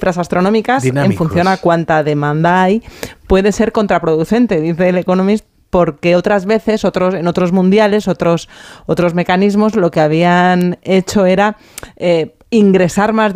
cifras astronómicas dinámicos. en función a cuánta demanda hay, puede ser contraproducente, dice el Economist, porque otras veces, en otros mundiales, otros mecanismos, lo que habían hecho era ingresar más